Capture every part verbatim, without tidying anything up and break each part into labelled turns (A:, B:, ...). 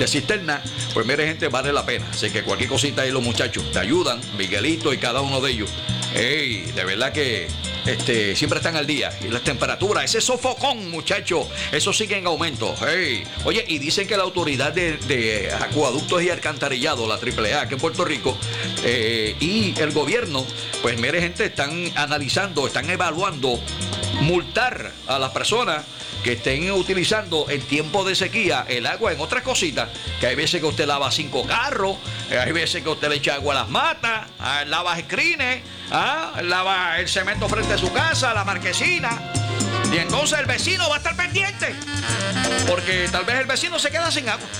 A: de cisterna, pues mire gente, vale la pena. Así que cualquier cosita ahí los muchachos te ayudan, Miguelito y cada uno de ellos. Ey, de verdad que este, siempre están al día. Y las temperaturas, ese sofocón, muchachos, eso sigue en aumento. Hey. Oye, y dicen que la autoridad de, de acueductos y alcantarillado, la triple A, que en Puerto Rico, eh, y el gobierno, pues mire gente, están analizando, están evaluando multar a las personas que estén utilizando en tiempo de sequía el agua en otras cositas, que hay veces que usted lava cinco carros, hay veces que usted le echa agua a las matas, lava screens, ¿ah? lava el cemento frente a su casa, la marquesina, y entonces el vecino va a estar pendiente, porque tal vez el vecino se queda sin agua.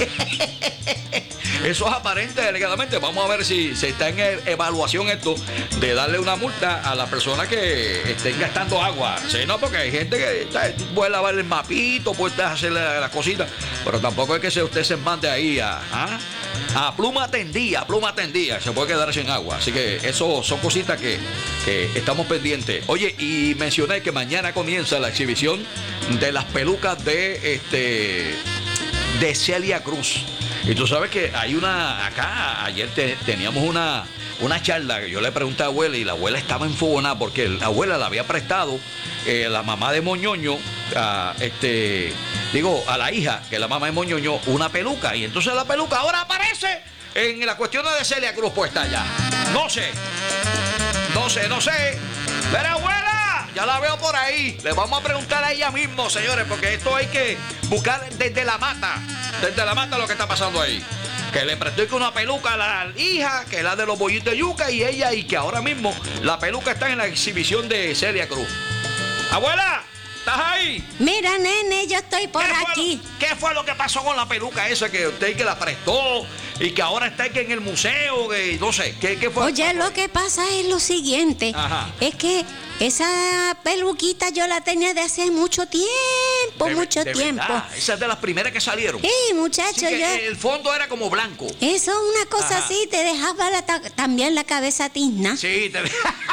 A: Eso es aparente delegadamente. Vamos a ver si se está en evaluación esto de darle una multa a las personas que estén gastando agua. Sí, no, porque hay gente que ¿sabes? puede lavar el mapito, puede hacerle las cositas, pero tampoco es que se, usted se mande ahí a, a, a pluma tendida, pluma tendida, se puede quedar sin agua. Así que eso son cositas que, que estamos pendientes. Oye, y mencioné que mañana comienza la exhibición de las pelucas de este de Celia Cruz. Y tú sabes que hay una, acá, ayer te, teníamos una, una charla que yo le pregunté a abuela y la abuela estaba enfogonada porque la abuela la había prestado, eh, la mamá de Moñoño, a, este, digo, a la hija, que es la mamá de Moñoño, una peluca. Y entonces la peluca ahora aparece en la cuestión de Celia Cruz puesta allá. No sé, no sé, no sé. Pero abuela, ya la veo por ahí. Le vamos a preguntar a ella mismo, señores, porque esto hay que buscar desde la mata. Desde la mata lo que está pasando ahí. Que le prestó una peluca a la hija, que es la de los bollitos de yuca, y ella, y que ahora mismo la peluca está en la exhibición de Celia Cruz. Abuela, ¿estás ahí?
B: Mira, nene, yo estoy por
A: ¿Qué
B: aquí.
A: Lo, ¿Qué fue lo que pasó con la peluca esa que usted que la prestó y que ahora está aquí en el museo? Que, no sé, ¿qué, qué fue?
B: Oye, lo que pasa es lo siguiente. Ajá. Es que esa peluquita yo la tenía de hace mucho tiempo, de, mucho de tiempo.
A: Verdad. Esa es de las primeras que salieron.
B: Sí, muchacho.
A: Sí,
B: yo...
A: El fondo era como blanco.
B: Eso, una cosa Ajá. así, te dejaba la ta... también la cabeza tizna.
A: Sí, te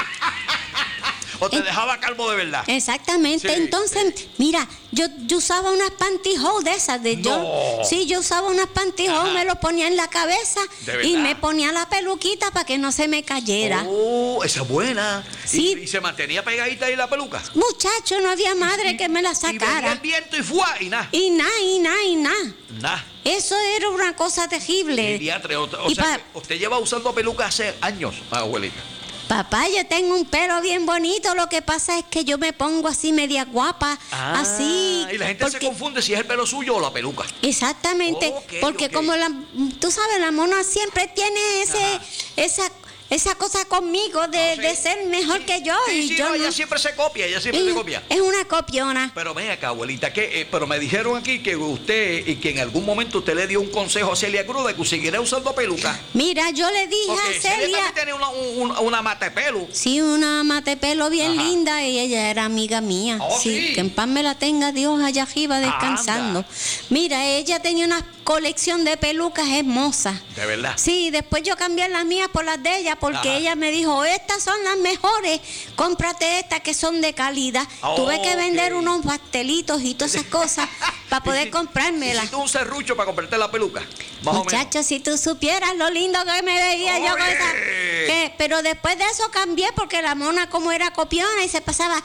A: o te dejaba calvo de verdad.
B: Exactamente. Sí, Entonces, sí. mira, yo, yo usaba unas pantyhose de esas. De
A: no.
B: yo, sí, yo usaba unas pantyhose, me lo ponía en la cabeza y me ponía la peluquita para que no se me cayera.
A: Oh, esa es buena.
B: Sí.
A: ¿Y, y se mantenía pegadita ahí la peluca?
B: Muchacho, no había madre y, que me la sacara.
A: Y venía el viento y fuá, y nada.
B: Y nada, y nada, y nada.
A: Nada.
B: Eso era una cosa terrible.
A: Diatre, o, o sea, pa... usted lleva usando peluca hace años, abuelita.
B: Papá, yo tengo un pelo bien bonito, lo que pasa es que yo me pongo así media guapa,
A: ah,
B: así.
A: Y la gente porque... se confunde si es el pelo suyo o la peluca.
B: Exactamente, okay, porque okay. como la, tú sabes, la mona siempre tiene ese, esa esa cosa conmigo de, no, sí. de ser mejor sí, que yo.
A: Sí,
B: y
A: sí,
B: yo
A: no,
B: no...
A: ella siempre se copia, ella siempre
B: y
A: se copia.
B: Es una copiona.
A: Pero ven acá, abuelita, que, eh, pero me dijeron aquí que usted, y que en algún momento usted le dio un consejo a Celia Cruz de que siguiera usando peluca.
B: Mira, yo le dije
A: Porque
B: a Celia...
A: Celia también tiene una, una, una mate pelo.
B: Sí, una mate pelo bien Ajá. linda, y ella era amiga mía.
A: Oh,
B: sí,
A: sí,
B: que en paz me la tenga Dios allá arriba descansando. Anda. Mira, ella tenía una colección de pelucas hermosas.
A: ¿De verdad?
B: Sí, después yo cambié las mías por las de ella, porque Ajá. ella me dijo, estas son las mejores, cómprate estas que son de calidad. Oh, Tuve que vender okay. unos pastelitos y todas esas cosas para poder
A: si,
B: comprármelas.
A: ¿Y si tú un serrucho para comprarte la peluca? Más
B: Muchachos, si tú supieras lo lindo que me veía Oye. yo con esa... Que, pero después de eso cambié porque la mona como era copiona y se pasaba...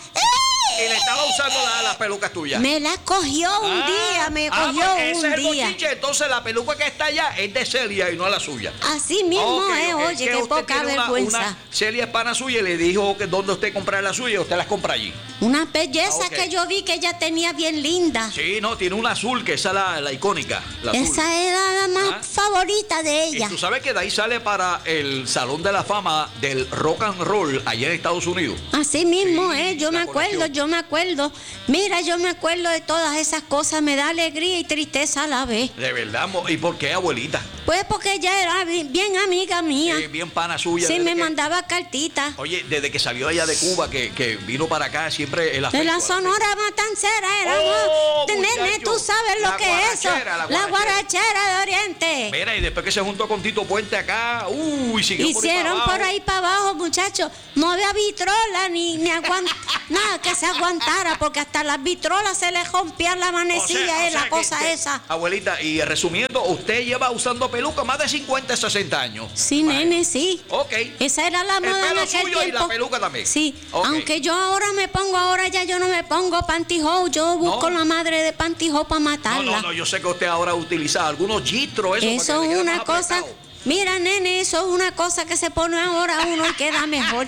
A: Y le estaba usando la, las pelucas tuyas.
B: Me la cogió un ah, día, me
A: ah,
B: cogió
A: ese
B: un
A: es el
B: día.
A: Bochinche, entonces la peluca que está allá es de Celia y no es la suya.
B: Así mismo okay, es, okay. oye, qué poca vergüenza.
A: Una, una, Celia es pana suya y le dijo que dónde usted comprar la suya y usted las compra allí.
B: Una belleza ah, okay. que yo vi que ella tenía bien linda.
A: Sí, no, tiene una azul que esa es la, la icónica. La
B: esa
A: azul.
B: era la más ¿Ah? favorita de ella.
A: Y tú sabes que de ahí sale para el Salón de la Fama del Rock and Roll allá en Estados Unidos.
B: Así mismo
A: sí,
B: es, yo me acuerdo, conexión. yo me acuerdo. Mira, yo me acuerdo de todas esas cosas, me da alegría y tristeza a la vez.
A: De verdad, ¿y por qué, abuelita?
B: Pues porque ella era bien, bien amiga mía.
A: Eh, bien pana suya.
B: Sí, me
A: que,
B: mandaba cartitas.
A: Oye, desde que salió allá de Cuba, que, que vino para acá, siempre el
B: De la Sonora Matancera éramos.
A: Oh,
B: de nene,
A: muchacho,
B: tú sabes lo
A: la
B: que es eso.
A: guarachera, la
B: La
A: guarachera.
B: guarachera de Oriente.
A: Mira, y después que se juntó con Tito Puente acá, uy, siguió
B: Hicieron por ahí para abajo, muchachos. No había vitrola ni, ni aguant nada que se aguantara, porque hasta las vitrolas se les rompían la manecilla,
A: O sea,
B: es
A: o sea
B: la
A: que-
B: cosa
A: que-
B: esa.
A: Abuelita, y resumiendo, usted lleva usando peluca más de cincuenta, sesenta años.
B: Sí, nene, sí.
A: Ok.
B: Esa era la
A: El
B: moda en
A: pelo
B: aquel
A: suyo y
B: tiempo.
A: la peluca también.
B: Sí,
A: Ok.
B: aunque yo ahora me pongo, ahora ya yo no me pongo pantyhose, yo busco
A: No.
B: la madre de pantyhose para
A: No,
B: matarla.
A: no, no, yo sé que usted ahora utiliza algunos gistros, eso,
B: Eso
A: para que
B: es
A: le quede
B: una
A: más
B: cosa,
A: apretado.
B: mira, nene, eso es una cosa que se pone ahora uno y queda mejor.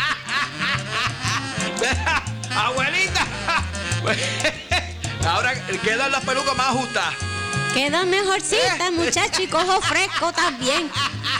A: Abuelita, ahora quedan las pelucas más justas.
B: Queda mejorcita, muchacho, y cojo fresco también.